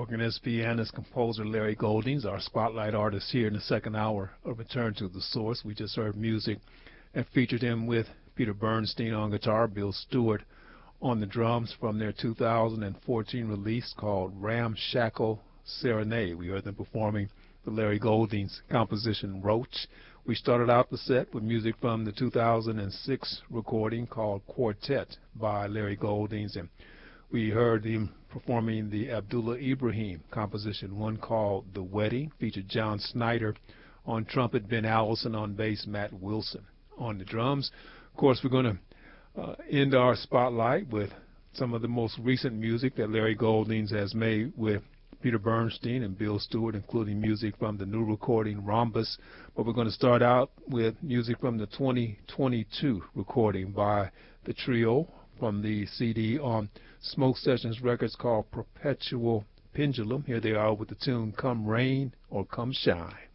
organist, pianist, composer Larry Goldings, our spotlight artist here in the second hour of Return to the Source. We just heard music and featured him with Peter Bernstein on guitar, Bill Stewart on the drums from their 2014 release called Ramshackle Serenade. We heard them performing the Larry Goldings composition Roach. We started out the set with music from the 2006 recording called Quartet by Larry Goldings, and we heard him performing the Abdullah Ibrahim composition, one called The Wedding, featured John Snyder on trumpet, Ben Allison on bass, Matt Wilson on the drums. Of course, we're going to end our spotlight with some of the most recent music that Larry Goldings has made with Peter Bernstein and Bill Stewart, including music from the new recording Rhombus. But we're going to start out with music from the 2022 recording by the trio from the CD on Smoke Sessions Records called Perpetual Pendulum. Here they are with the tune Come Rain or Come Shine.